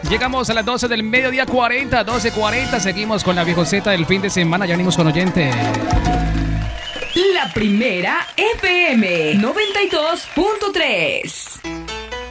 Llegamos a las 12 del mediodía 40, 12:40. Seguimos con la viejoceta del fin de semana. Ya venimos con oyente. La Primera FM 92.3.